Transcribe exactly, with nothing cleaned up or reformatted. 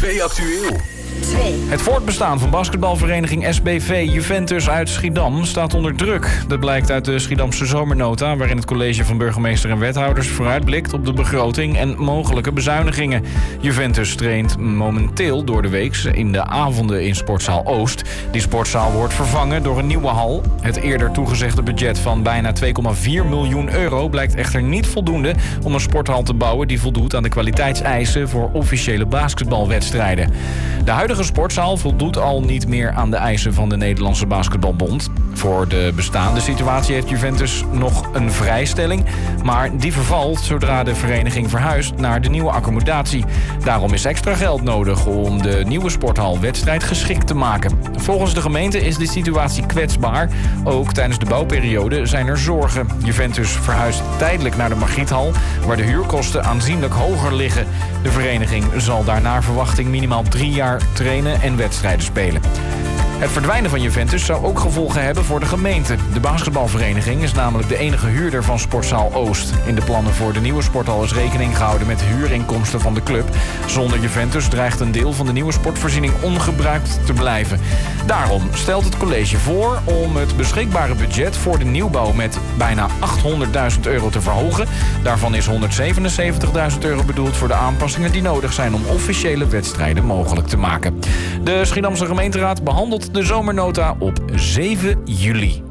B V Actueel. twee. Het voortbestaan van basketbalvereniging S B V Juventus uit Schiedam staat onder druk. Dat blijkt uit de Schiedamse zomernota, waarin het college van burgemeester en wethouders vooruitblikt op de begroting en mogelijke bezuinigingen. Juventus traint momenteel door de week in de avonden in sportzaal Oost. Die sportzaal wordt vervangen door een nieuwe hal. Het eerder toegezegde budget van bijna twee komma vier miljoen euro blijkt echter niet voldoende om een sporthal te bouwen die voldoet aan de kwaliteitseisen voor officiële basketbalwedstrijden. De huidige sportzaal voldoet al niet meer aan de eisen van de Nederlandse Basketbalbond. Voor de bestaande situatie heeft Juventus nog een vrijstelling, maar die vervalt zodra de vereniging verhuist naar de nieuwe accommodatie. Daarom is extra geld nodig om de nieuwe sporthal wedstrijdgeschikt te maken. Volgens de gemeente is de situatie kwetsbaar. Ook tijdens de bouwperiode zijn er zorgen. Juventus verhuist tijdelijk naar de Margriethal, waar de huurkosten aanzienlijk hoger liggen. De vereniging zal daar naar verwachting minimaal drie jaar trainen en wedstrijden spelen. Het verdwijnen van Juventus zou ook gevolgen hebben voor de gemeente. De basketbalvereniging is namelijk de enige huurder van sportzaal Oost. In de plannen voor de nieuwe sporthal is rekening gehouden met huurinkomsten van de club. Zonder Juventus dreigt een deel van de nieuwe sportvoorziening ongebruikt te blijven. Daarom stelt het college voor om het beschikbare budget voor de nieuwbouw met bijna achthonderdduizend euro te verhogen. Daarvan is honderdzevenenzeventigduizend euro bedoeld voor de aanpassingen die nodig zijn om officiële wedstrijden mogelijk te maken. De Schiedamse gemeenteraad behandelt de zomernota op zeven juli.